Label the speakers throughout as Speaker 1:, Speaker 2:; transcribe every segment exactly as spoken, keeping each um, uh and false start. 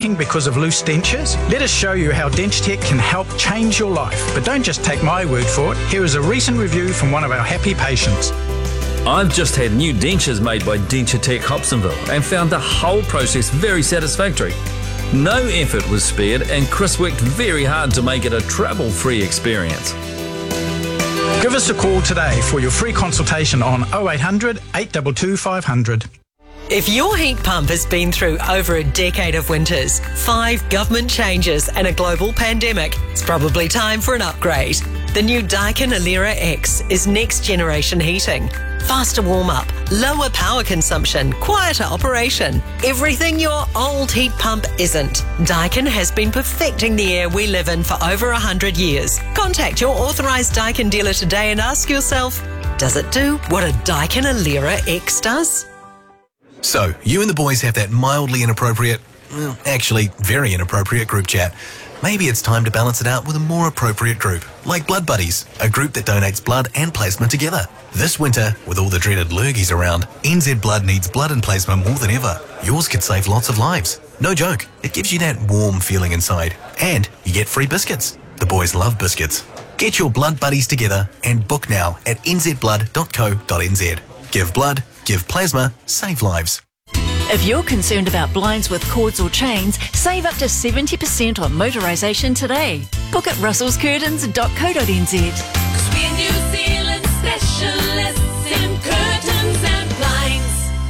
Speaker 1: hemorrhaging because of loose dentures? Let us show you how DentureTech can help change your life. But don't just take my word for it. Here is a recent review from one of our happy patients.
Speaker 2: I've just had new dentures made by DentureTech Hobsonville and found the whole process very satisfactory. No effort was spared and Chris worked very hard to make it a trouble-free experience.
Speaker 1: Give us a call today for your free consultation on oh eight hundred, eight two two, five hundred.
Speaker 3: If your heat pump has been through over a decade of winters, five government changes and a global pandemic, it's probably time for an upgrade. The new Daikin Alera X is next generation heating. Faster warm-up, lower power consumption, quieter operation. Everything your old heat pump isn't. Daikin has been perfecting the air we live in for over one hundred years. Contact your authorised Daikin dealer today and ask yourself, does it do what a Daikin Alera X does?
Speaker 4: So, you and the boys have that mildly inappropriate, well, actually very inappropriate group chat. Maybe it's time to balance it out with a more appropriate group, like Blood Buddies, a group that donates blood and plasma together. This winter, with all the dreaded lurgies around, N Z Blood needs blood and plasma more than ever. Yours could save lots of lives. No joke, it gives you that warm feeling inside. And you get free biscuits. The boys love biscuits. Get your Blood Buddies together and book now at n z blood dot co dot n z. Give blood, give plasma, save lives.
Speaker 5: If you're concerned about blinds with cords or chains, save up to seventy percent on motorisation today. Book at russells curtains dot co dot n z.
Speaker 6: Cause we're New Zealand specialists in curtains and blinds.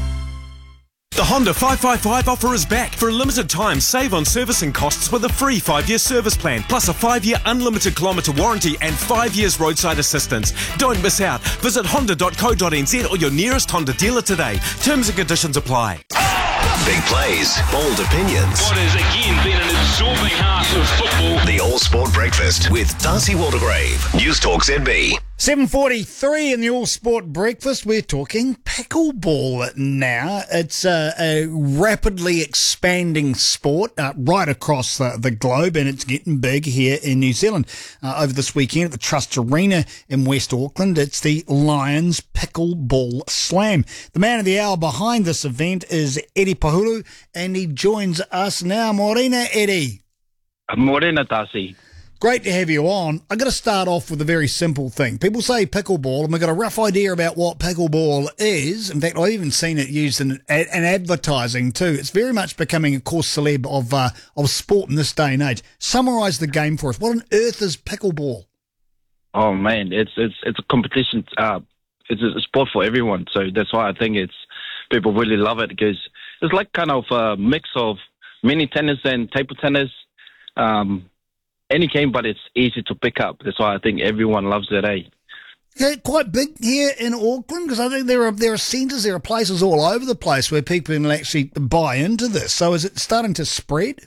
Speaker 7: The Honda five five five offer is back. For a limited time, save on servicing costs with a free five-year service plan, plus a five-year unlimited kilometre warranty and five years roadside assistance. Don't miss out. Visit honda dot co dot n z or your nearest Honda dealer today. Terms and conditions apply.
Speaker 8: Big plays, bold opinions.
Speaker 9: What has again been an absorbing half of football.
Speaker 8: The All Sport Breakfast with Darcy Waldegrave. News Talk Z B.
Speaker 10: seven forty-three in the All Sport Breakfast. We're talking pickleball now. It's a, a rapidly expanding sport uh, right across the, the globe, and it's getting big here in New Zealand. Uh, over this weekend at the Trust Arena in West Auckland, it's the Lions Pickleball Slam. The man of the hour behind this event is Eddie Pahulu, and he joins us now. Morena, Eddie.
Speaker 11: Morena, Darcy.
Speaker 10: Great to have you on. I've got to start off with a very simple thing. People say pickleball, and we've got a rough idea about what pickleball is. In fact, I've even seen it used in, in advertising too. It's very much becoming a course celeb of uh, of sport in this day and age. Summarise the game for us. What on earth is pickleball?
Speaker 11: Oh man, it's it's it's a competition. Uh, it's a sport for everyone. So that's why I think it's people really love it, because it's like kind of a mix of mini tennis and table tennis. Um, Any game, but it's easy to pick up. That's why I think everyone loves it, eh?
Speaker 10: Yeah, quite big here in Auckland, because I think there are there are centres, there are places all over the place where people can actually buy into this. So is it starting to spread?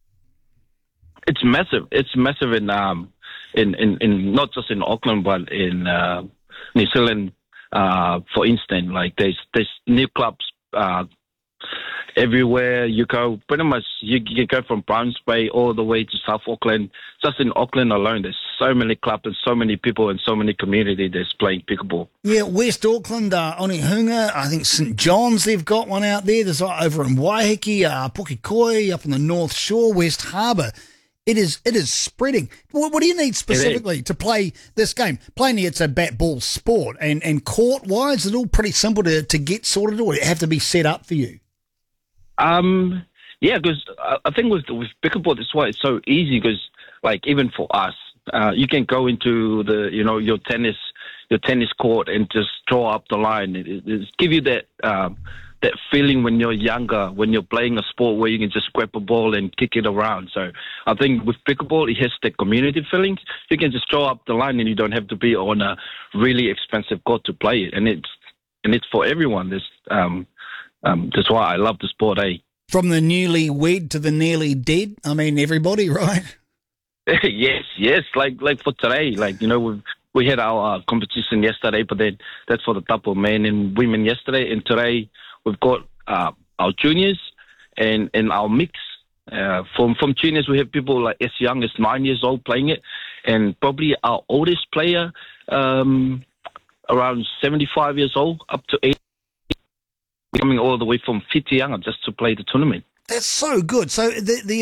Speaker 11: It's massive. It's massive in um in, in, in not just in Auckland, but in uh, New Zealand. Uh, for instance, like there's there's new clubs uh, everywhere you go. Pretty much you can go from Browns Bay all the way to South Auckland. Just in Auckland alone, there's so many clubs and so many people and so many community that's playing pickleball.
Speaker 10: Yeah, West Auckland, uh, Onehunga, I think St John's, they've got one out there. There's uh, over in Waiheke, uh, Pukekoi, up on the North Shore, West Harbour. It is it is spreading. What, what do you need specifically to play this game? Plainly, it's a bat ball sport, and, and court-wise, it's all pretty simple to, to get sorted, or it have to be set up for you?
Speaker 11: Um, yeah, because I think with with pickleball, that's why it's so easy. Because like even for us, uh, you can go into the you know your tennis your tennis court and just draw up the line. It, it, it give you that um, that feeling when you're younger, when you're playing a sport where you can just grab a ball and kick it around. So I think with pickleball, it has the community feelings. You can just draw up the line, and you don't have to be on a really expensive court to play it. And it's and it's for everyone. This um. Um, that's why I love the sport, eh?
Speaker 10: From the newly wed to the nearly dead. I mean, everybody, right?
Speaker 11: yes, yes. Like like for today, like, you know, we we had our uh, competition yesterday, but then that's for the double men and women yesterday. And today we've got uh, our juniors and, and our mix. Uh, from, from juniors, we have people like as young as nine years old playing it. And probably our oldest player, um, around seventy-five years old, up to eight. Coming all the way from Whitianga just to play the tournament.
Speaker 10: That's so good. So the the